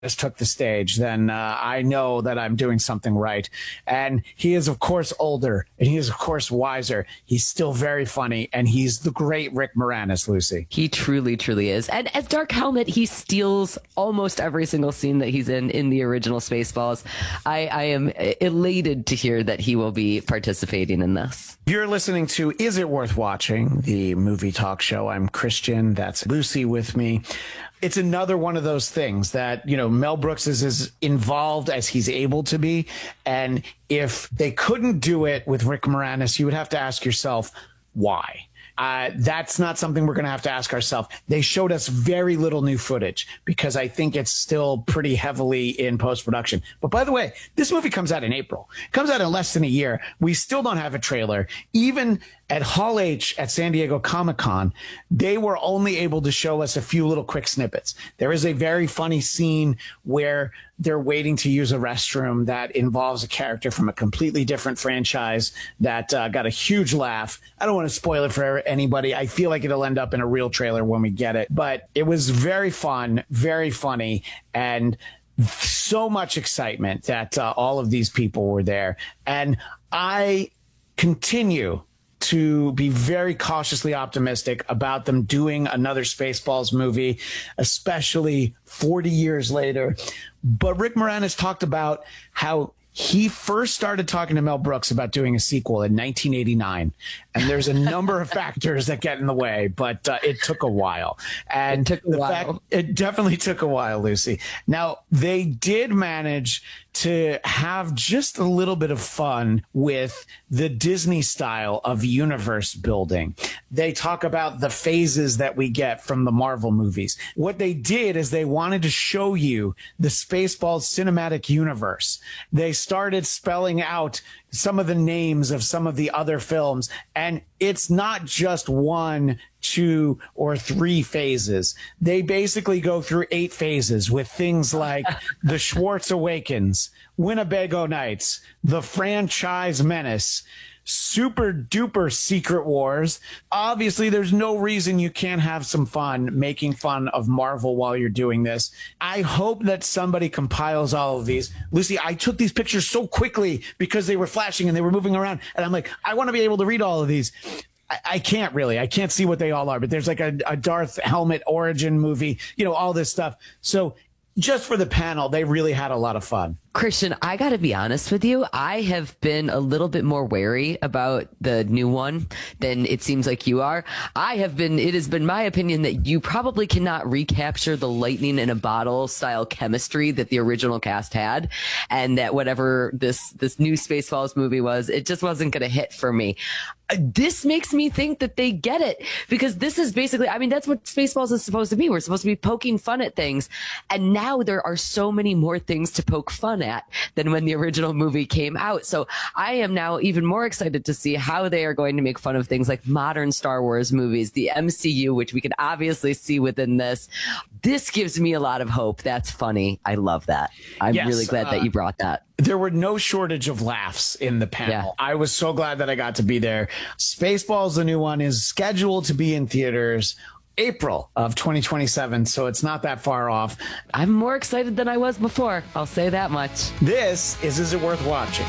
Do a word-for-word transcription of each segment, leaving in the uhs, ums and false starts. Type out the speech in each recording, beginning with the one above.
took the stage, then uh, I know that I'm doing something right. And he is, of course, older, and he is, of course, wiser. He's still very funny, and he's the great Rick Moranis, Lucy. He truly, truly is. And as Dark Helmet, he steals almost every single scene that he's in in the original Spaceballs. I, I am elated to hear that he will be participating in this. You're listening to Is It Worth Watching, the movie talk show. I'm Christian. That's Lucy with me. It's another one of those things that, you know, Mel Brooks is as involved as he's able to be. And if they couldn't do it with Rick Moranis, you would have to ask yourself, why? Uh, that's not something we're going to have to ask ourselves. They showed us very little new footage because I think it's still pretty heavily in post-production. But by the way, this movie comes out in April. It comes out in less than a year. We still don't have a trailer. Even at Hall H at San Diego Comic-Con, they were only able to show us a few little quick snippets. There is a very funny scene where they're waiting to use a restroom that involves a character from a completely different franchise that uh, got a huge laugh. I don't want to spoil it for anybody. I feel like it'll end up in a real trailer when we get it. But it was very fun, very funny, and so much excitement that uh, all of these people were there. And I continue to be very cautiously optimistic about them doing another Spaceballs movie, especially forty years later. But Rick Moranis talked about how he first started talking to Mel Brooks about doing a sequel in nineteen eighty-nine. And there's a number of factors that get in the way, but uh, it took a while. And it took a the while. fact, it definitely took a while, Lucy. Now, they did manage to have just a little bit of fun with the Disney style of universe building. They talk about the phases that we get from the Marvel movies. What they did is they wanted to show you the Spaceballs cinematic universe. They started spelling out some of the names of some of the other films, and it's not just one, two, or three phases. They basically go through eight phases with things like The Schwartz Awakens, Winnebago Nights, The Franchise Menace, Super Duper Secret Wars. Obviously, there's no reason you can't have some fun making fun of Marvel while you're doing this. I hope that somebody compiles all of these. Lucy, I took these pictures so quickly because they were flashing and they were moving around. And I'm like, I want to be able to read all of these. I, I can't really. I can't see what they all are. But there's like a, a Darth Helmet origin movie, you know, all this stuff. So just for the panel, they really had a lot of fun. Christian, I got to be honest with you. I have been a little bit more wary about the new one than it seems like you are. I have been, it has been my opinion that you probably cannot recapture the lightning in a bottle style chemistry that the original cast had. And that whatever this, this new Spaceballs movie was, it just wasn't going to hit for me. This makes me think that they get it, because this is basically, I mean, that's what Spaceballs is supposed to be. We're supposed to be poking fun at things. And now there are so many more things to poke fun at than when the original movie came out. So I am now even more excited to see how they are going to make fun of things like modern Star Wars movies, the M C U, which we can obviously see within this. This gives me a lot of hope. That's funny. I love that. I'm Yes, really glad uh, that you brought that. There were no shortage of laughs in the panel. Yeah. I was so glad that I got to be there. Spaceballs, the new one, is scheduled to be in theaters April of twenty twenty-seven, so it's not that far off. I'm more excited than I was before. I'll say that much. This is Is It Worth Watching?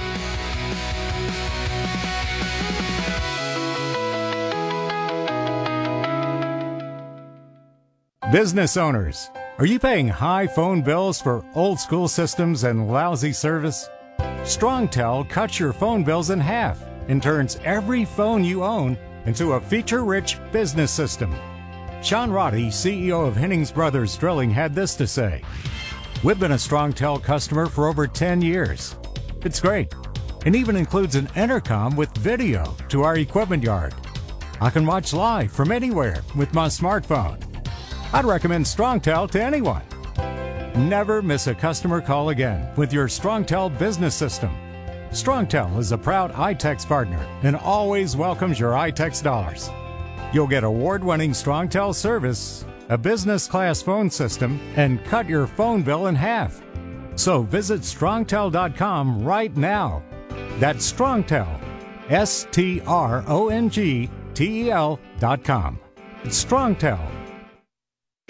Business owners, are you paying high phone bills for old school systems and lousy service? StrongTel cuts your phone bills in half and turns every phone you own into a feature-rich business system. Sean Roddy, C E O of Hennings Brothers Drilling, had this to say: "We've been a StrongTel customer for over ten years. It's great, and even includes an intercom with video to our equipment yard. I can watch live from anywhere with my smartphone. I'd recommend StrongTel to anyone. Never miss a customer call again with your StrongTel business system. StrongTel is a proud iTex partner and always welcomes your iTex dollars. You'll get award-winning StrongTel service, a business-class phone system, and cut your phone bill in half. So visit strongtel dot com right now. That's StrongTel, S T R O N G T E L dot com. It's StrongTel. Here.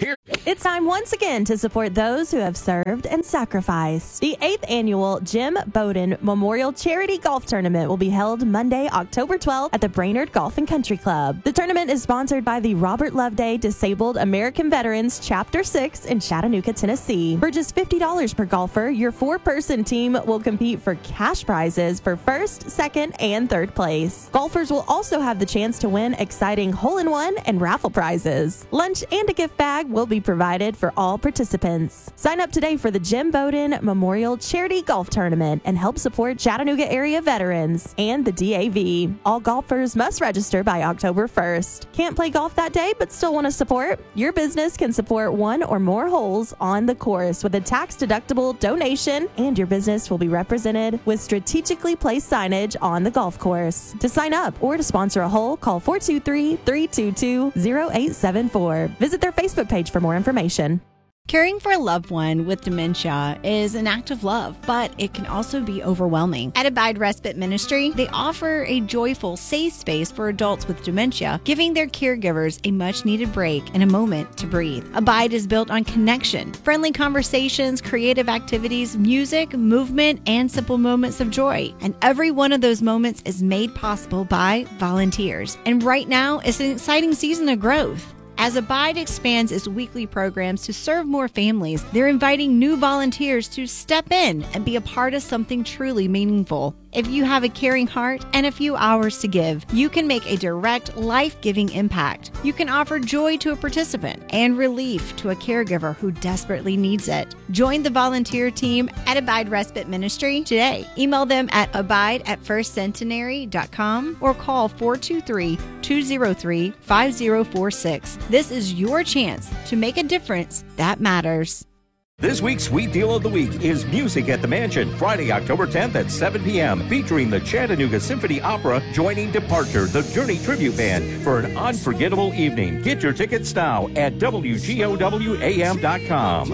It's time once again to support those who have served and sacrificed. The eighth annual Jim Bowden Memorial Charity Golf Tournament will be held Monday, October twelfth at the Brainerd Golf and Country Club. The tournament is sponsored by the Robert Loveday Disabled American Veterans Chapter six in Chattanooga, Tennessee. For just fifty dollars per golfer, your four-person team will compete for cash prizes for first, second, and third place. Golfers will also have the chance to win exciting hole-in-one and raffle prizes. Lunch and a gift bag will be provided for all participants. Sign up today for the Jim Bowden Memorial Charity Golf Tournament and help support Chattanooga area veterans and the D A V. All golfers must register by October first. Can't play golf that day but still want to support? Your business can support one or more holes on the course with a tax-deductible donation, and your business will be represented with strategically placed signage on the golf course. To sign up or to sponsor a hole, call four two three, three two two, zero eight seven four. Visit their Facebook page for more information. Caring for a loved one with dementia is an act of love, but it can also be overwhelming. At Abide Respite Ministry, they offer a joyful, safe space for adults with dementia, giving their caregivers a much-needed break and a moment to breathe. Abide is built on connection, friendly conversations, creative activities, music, movement, and simple moments of joy. And every one of those moments is made possible by volunteers. And right now, it's an exciting season of growth. As Abide expands its weekly programs to serve more families, they're inviting new volunteers to step in and be a part of something truly meaningful. If you have a caring heart and a few hours to give, you can make a direct, life-giving impact. You can offer joy to a participant and relief to a caregiver who desperately needs it. Join the volunteer team at Abide Respite Ministry today. Email them at abide at first centenary dot com or call four two three, two zero three, five zero four six. This is your chance to make a difference that matters. This week's Sweet Deal of the Week is Music at the Mansion, Friday, October tenth at seven p.m., featuring the Chattanooga Symphony Opera joining Departure, the Journey Tribute Band, for an unforgettable evening. Get your tickets now at W G O W A M dot com.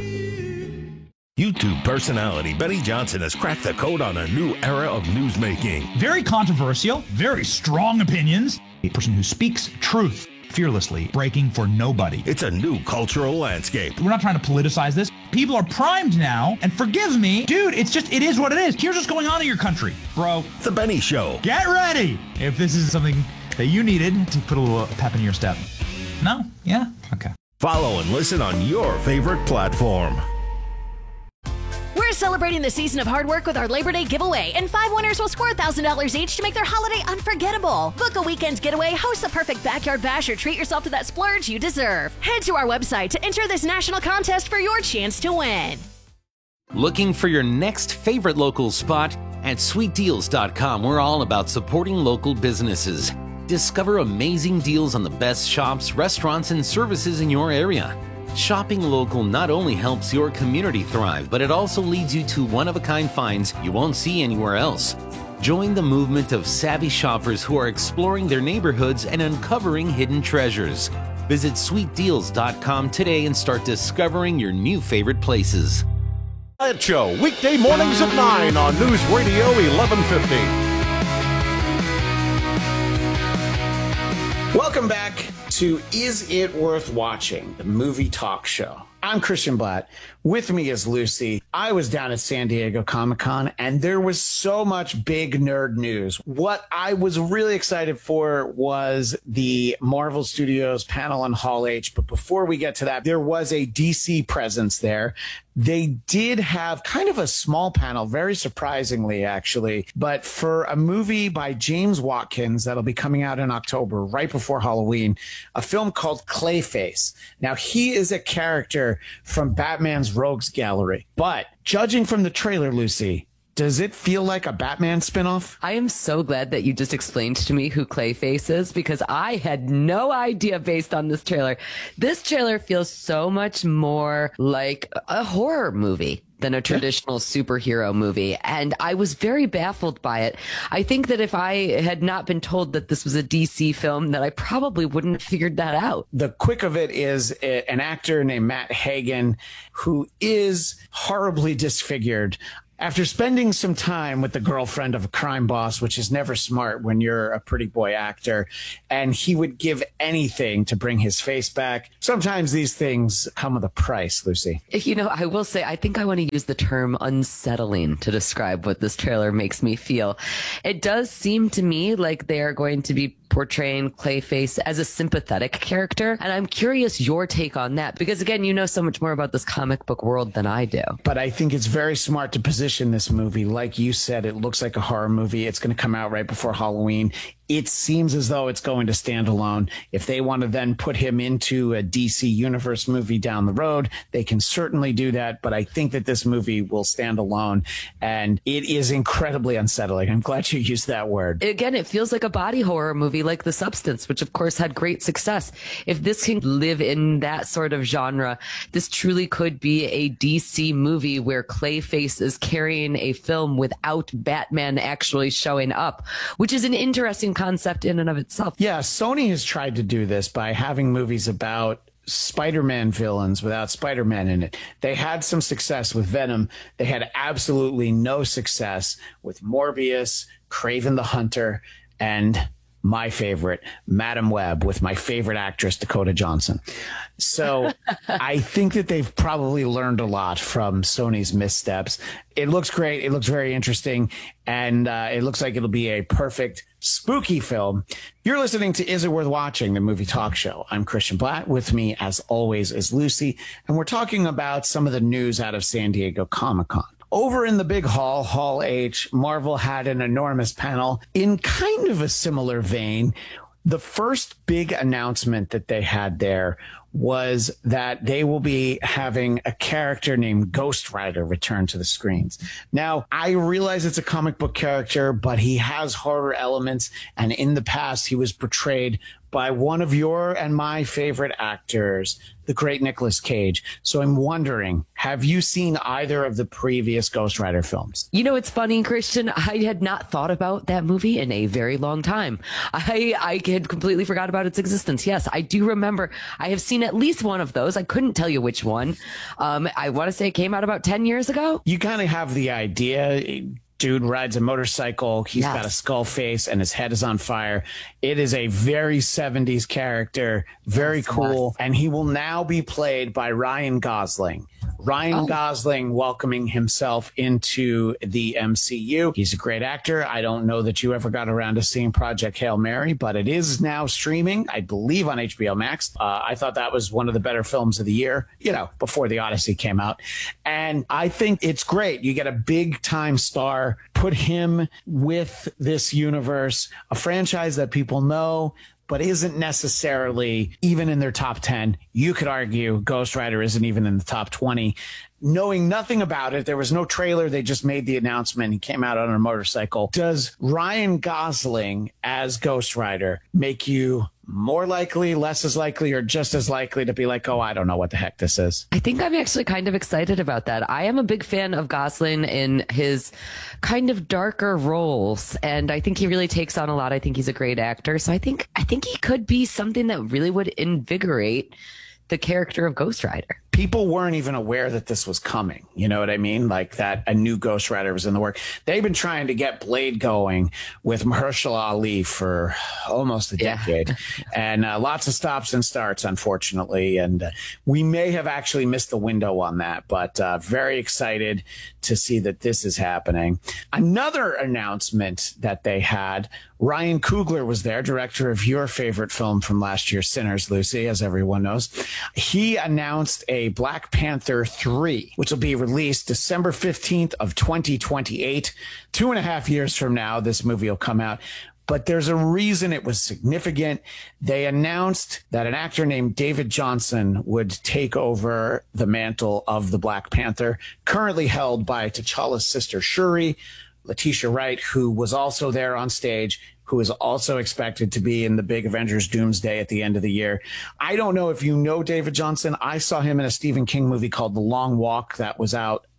YouTube personality Benny Johnson has cracked the code on a new era of newsmaking. Very controversial, very strong opinions. A person who speaks truth fearlessly, breaking for nobody. It's a new cultural landscape. We're not trying to politicize this. People are primed now, and forgive me, dude, it's just, it is what it is. Here's what's going on in your country, bro. The Benny Show. Get ready if this is something that you needed to put a little pep in your step. No? Yeah? Okay. Follow and listen on your favorite platform. We're celebrating the season of hard work with our Labor Day giveaway, and five winners will score one thousand dollars each to make their holiday unforgettable. Book a weekend getaway, host the perfect backyard bash, or treat yourself to that splurge you deserve. Head to our website to enter this national contest for your chance to win. Looking for your next favorite local spot? At sweet deals dot com, we're all about supporting local businesses. Discover amazing deals on the best shops, restaurants, and services in your area. Shopping local not only helps your community thrive, but it also leads you to one-of-a-kind finds you won't see anywhere else. Join the movement of savvy shoppers who are exploring their neighborhoods and uncovering hidden treasures. Visit sweet deals dot com today and start discovering your new favorite places. Ed Show, weekday mornings at nine on News Radio eleven fifty. Welcome back to Is It Worth Watching, the movie talk show. I'm Christian Blatt. With me is Lucy. I was down at San Diego Comic-Con, and there was so much big nerd news. What I was really excited for was the Marvel Studios panel on Hall H. But before we get to that, there was a D C presence there. They did have kind of a small panel, very surprisingly, actually. But for a movie by James Watkins that'll be coming out in October, right before Halloween, a film called Clayface. Now, he is a character from Batman's Rogues Gallery. But judging from the trailer, Lucy, does it feel like a Batman spinoff? I am so glad that you just explained to me who Clayface is, because I had no idea based on this trailer. This trailer feels so much more like a horror movie than a traditional superhero movie. And I was very baffled by it. I think that if I had not been told that this was a D C film, that I probably wouldn't have figured that out. The quick of it is an actor named Matt Hagen, who is horribly disfigured. After spending some time with the girlfriend of a crime boss, which is never smart when you're a pretty boy actor, and he would give anything to bring his face back. Sometimes these things come with a price, Lucy. You know, I will say, I think I want to use the term unsettling to describe what this trailer makes me feel. It does seem to me like they are going to be portraying Clayface as a sympathetic character. And I'm curious your take on that, because again, you know so much more about this comic book world than I do. But I think it's very smart to position this movie. Like you said, it looks like a horror movie. It's going to come out right before Halloween. It seems as though it's going to stand alone. If they want to then put him into a D C Universe movie down the road, they can certainly do that. But I think that this movie will stand alone. And it is incredibly unsettling. I'm glad you used that word. Again, it feels like a body horror movie like The Substance, which of course had great success. If this can live in that sort of genre, this truly could be a D C movie where Clayface is carrying a film without Batman actually showing up, which is an interesting concept in and of itself. Yeah, Sony has tried to do this by having movies about Spider-Man villains without Spider-Man in it. They had some success with Venom. They had absolutely no success with Morbius, Kraven the Hunter, and my favorite, Madam Web, with my favorite actress, Dakota Johnson. So I think that they've probably learned a lot from Sony's missteps. It looks great. It looks very interesting. And uh, it looks like it'll be a perfect spooky film. You're listening to Is It Worth Watching, the movie talk show. I'm Christian Blatt. With me, as always, is Lucy. And we're talking about some of the news out of San Diego Comic-Con. Over in the big hall, Hall H, Marvel had an enormous panel in kind of a similar vein. The first big announcement that they had there was that they will be having a character named Ghost Rider return to the screens. Now, I realize it's a comic book character, but he has horror elements. And in the past, he was portrayed by one of your and my favorite actors, the great Nicolas Cage. So I'm wondering, have you seen either of the previous Ghost Rider films? You know, it's funny, Christian. I had not thought about that movie in a very long time. I, I had completely forgot about its existence. Yes, I do remember. I have seen at least one of those. I couldn't tell you which one. Um, I want to say it came out about ten years ago. You kind of have the idea. Dude rides a motorcycle. He's Yes. got a skull face and his head is on fire. It is a very seventies character, very Yes, cool. yes. And he will now be played by Ryan Gosling. Ryan Oh. Gosling welcoming himself into the M C U. He's a great actor. I don't know that you ever got around to seeing Project Hail Mary, but it is now streaming, I believe, on H B O Max. Uh, I thought that was one of the better films of the year, you know, before The Odyssey came out. And I think it's great. You get a big time star, put him with this universe, a franchise that people know, but isn't necessarily even in their top ten. You could argue Ghost Rider isn't even in the top twenty. Knowing nothing about it, there was no trailer. They just made the announcement. He came out on a motorcycle. Does Ryan Gosling as Ghost Rider make you more likely, less as likely, or just as likely to be like, oh, I don't know what the heck this is? I think I'm actually kind of excited about that. I am a big fan of Gosling in his kind of darker roles, and I think he really takes on a lot. I think he's a great actor. So I think I think he could be something that really would invigorate the character of Ghost Rider. People weren't even aware that this was coming. You know what I mean? Like that a new Ghost Rider was in the work. They've been trying to get Blade going with Mahershala Ali for almost a decade. Yeah. and uh, lots of stops and starts, unfortunately. And uh, we may have actually missed the window on that, but uh, very excited to see that this is happening. Another announcement that they had, Ryan Coogler was there, director of your favorite film from last year, Sinners, Lucy, as everyone knows. He announced a Black Panther three, which will be released December fifteenth of twenty twenty-eight. Two and a half years from now, this movie will come out. But there's a reason it was significant. They announced that an actor named David Johnson would take over the mantle of the Black Panther, currently held by T'Challa's sister Shuri, Letitia Wright, who was also there on stage, who is also expected to be in the big Avengers Doomsday at the end of the year. I don't know if you know David Johnson. I saw him in a Stephen King movie called The Long Walk that was out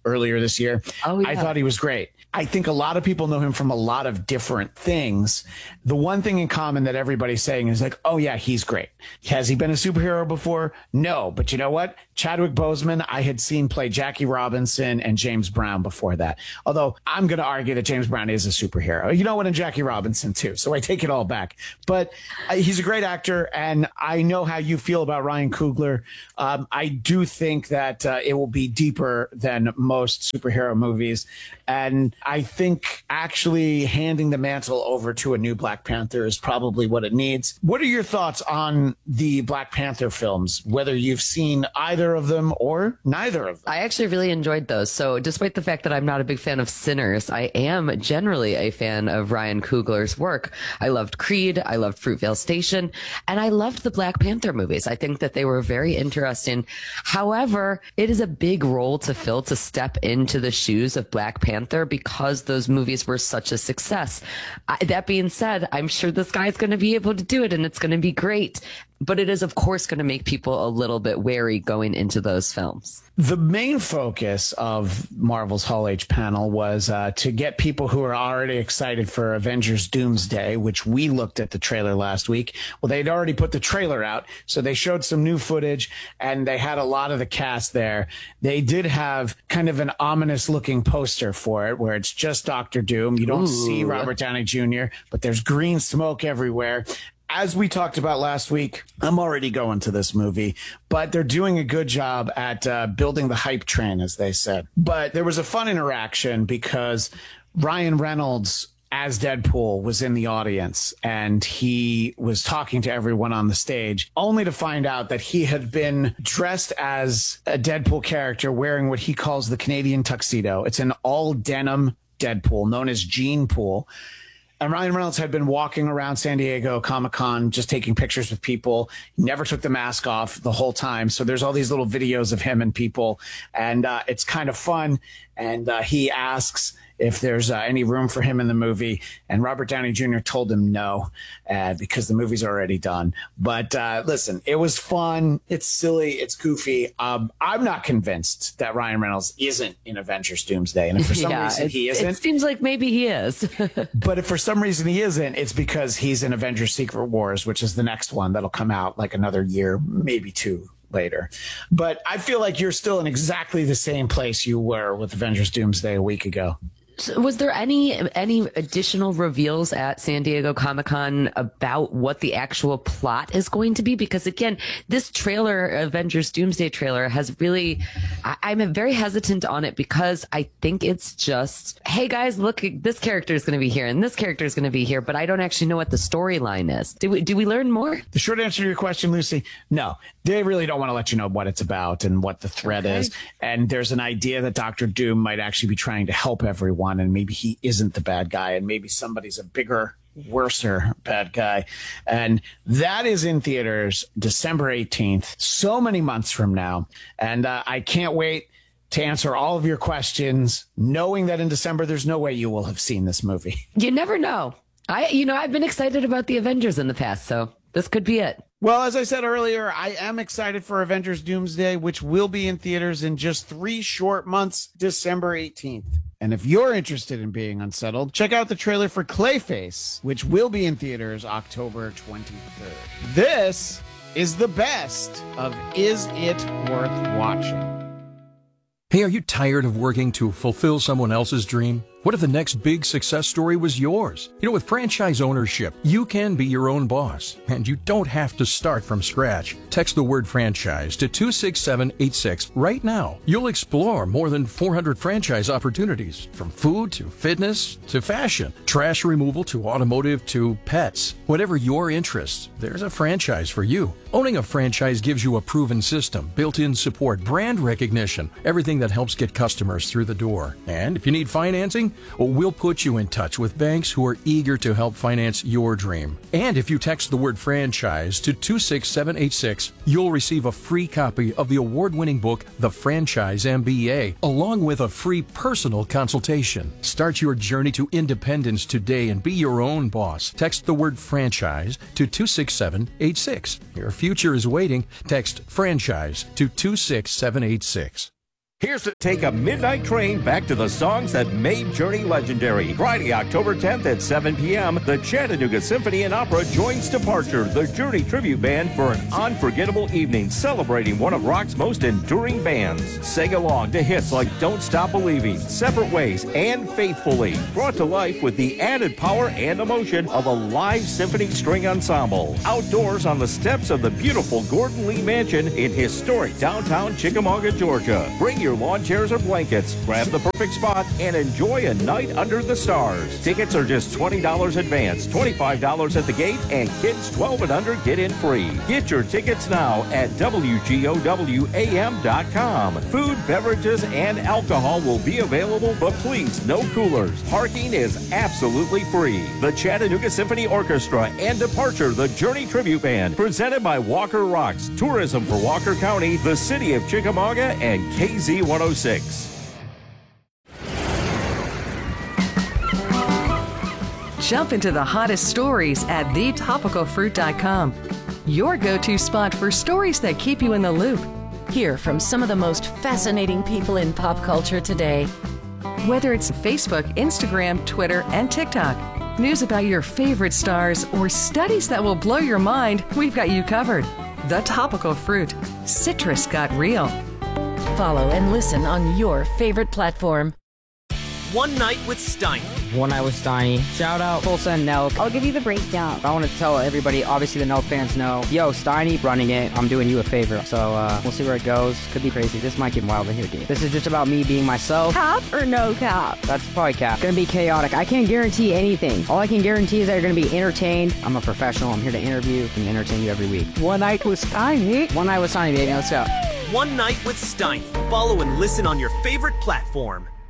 earlier this year. Oh, yeah. I thought he was great. I think a lot of people know him from a lot of different things. The one thing in common that everybody's saying is like, oh, yeah, he's great. Has he been a superhero before? No. But you know what? Chadwick Boseman, I had seen play Jackie Robinson and James Brown before that. Although I'm going to argue that James Brown is a superhero. You know what? And Jackie Robinson, too. So I take it all back. But uh, he's a great actor. And I know how you feel about Ryan Coogler. Um, I do think that uh, it will be deeper than most superhero movies. And I think actually handing the mantle over to a new Black Panther is probably what it needs. What are your thoughts on the Black Panther films, whether you've seen either of them or neither of them? I actually really enjoyed those. So despite the fact that I'm not a big fan of Sinners, I am generally a fan of Ryan Coogler's work. I loved Creed. I loved Fruitvale Station. And I loved the Black Panther movies. I think that they were very interesting. However, it is a big role to fill to step into the shoes of Black Panther because those movies were such a success. I, that being said, I'm sure this guy's going to be able to do it and it's going to be great. But it is, of course, going to make people a little bit wary going into those films. The main focus of Marvel's Hall H panel was uh, to get people who are already excited for Avengers Doomsday, which we looked at the trailer last week. Well, they'd already put the trailer out, so they showed some new footage, and they had a lot of the cast there. They did have kind of an ominous-looking poster for it, where it's just Doctor Doom. You don't Ooh. see Robert Downey Junior, but there's green smoke everywhere. As we talked about last week, I'm already going to this movie, but they're doing a good job at uh, building the hype train, as they said. But there was a fun interaction because Ryan Reynolds as Deadpool was in the audience and he was talking to everyone on the stage, only to find out that he had been dressed as a Deadpool character wearing what he calls the Canadian tuxedo. It's an all denim Deadpool known as Gene Pool. And Ryan Reynolds had been walking around San Diego Comic-Con, just taking pictures with people. He never took the mask off the whole time. So there's all these little videos of him and people. And uh, it's kind of fun. And uh, he asks if there's uh, any room for him in the movie. And Robert Downey Junior told him no, uh, because the movie's already done. But uh, listen, it was fun. It's silly. It's goofy. Um, I'm not convinced that Ryan Reynolds isn't in Avengers Doomsday. And if for some yeah, reason it, he isn't. It seems like maybe he is. But if for some reason he isn't, it's because he's in Avengers Secret Wars, which is the next one that'll come out like another year, maybe two later. But I feel like you're still in exactly the same place you were with Avengers Doomsday a week ago. So was there any any additional reveals at San Diego Comic-Con about what the actual plot is going to be? Because again, this trailer, Avengers Doomsday trailer, has really, I, I'm very hesitant on it because I think it's just, hey guys, look, this character is going to be here and this character is going to be here, but I don't actually know what the storyline is. Do we, do we learn more? The short answer to your question, Lucy, no. They really don't want to let you know what it's about and what the threat okay. is. And there's an idea that Doctor Doom might actually be trying to help everyone, and maybe he isn't the bad guy, and maybe somebody's a bigger, worser bad guy. And that is in theaters December eighteenth, so many months from now. And uh, I can't wait to answer all of your questions, knowing that in December, there's no way you will have seen this movie. You never know. I, you know, I've been excited about the Avengers in the past, so this could be it. Well, as I said earlier, I am excited for Avengers Doomsday, which will be in theaters in just three short months, December eighteenth. And if you're interested in being unsettled, check out the trailer for Clayface, which will be in theaters October twenty-third. This is the best of Is It Worth Watching? Hey, are you tired of working to fulfill someone else's dream? What if the next big success story was yours? You know, with franchise ownership, you can be your own boss, and you don't have to start from scratch. Text the word franchise to two six seven eight six right now. You'll explore more than four hundred franchise opportunities, from food to fitness to fashion, trash removal to automotive to pets. Whatever your interests, there's a franchise for you. Owning a franchise gives you a proven system, built-in support, brand recognition, everything that helps get customers through the door. And if you need financing, well, we'll put you in touch with banks who are eager to help finance your dream. And if you text the word franchise to two six seven eight six, you'll receive a free copy of the award-winning book, The Franchise M B A, along with a free personal consultation. Start your journey to independence today and be your own boss. Text the word franchise to two six seven eight six. Your future is waiting. Text franchise to two six seven eight six. Here's to take a midnight train back to the songs that made Journey legendary. Friday, October tenth at seven p.m., the Chattanooga Symphony and Opera joins Departure, the Journey tribute band, for an unforgettable evening celebrating one of rock's most enduring bands. Sing along to hits like Don't Stop Believing, Separate Ways, and Faithfully, brought to life with the added power and emotion of a live symphony string ensemble. Outdoors on the steps of the beautiful Gordon Lee Mansion in historic downtown Chickamauga, Georgia. Bring your lawn chairs or blankets, grab the perfect spot, and enjoy a night under the stars. Tickets are just twenty dollars advance, twenty-five dollars at the gate, and kids twelve and under get in free. Get your tickets now at W G O W A M dot com. Food, beverages, and alcohol will be available, but please, no coolers. Parking is absolutely free. The Chattanooga Symphony Orchestra and Departure, the Journey Tribute Band, presented by Walker Rocks, Tourism for Walker County, the City of Chickamauga, and K Z one oh six. Jump into the hottest stories at the topical fruit dot com. Your go-to spot for stories that keep you in the loop. Hear from some of the most fascinating people in pop culture today. Whether it's Facebook, Instagram, Twitter, and TikTok, news about your favorite stars, or studies that will blow your mind, we've got you covered. The Topical Fruit. Citrus got real. Follow and listen on your favorite platform. One Night with Steiny. One Night with Steiny. Shout out Tulsa and Nelk. I'll give you the breakdown. I want to tell everybody, obviously the Nelk fans know, yo, Steiny running it. I'm doing you a favor. So uh, we'll see where it goes. Could be crazy. This might get wild in here, dude. This is just about me being myself. Cap or no cap? That's probably cap. It's gonna be chaotic. I can't guarantee anything. All I can guarantee is that you're gonna be entertained. I'm a professional. I'm here to interview and entertain you every week. One Night with Steiny. One Night with Steiny, baby. Let's go. One Night with Steiny. Follow and listen on your favorite platform.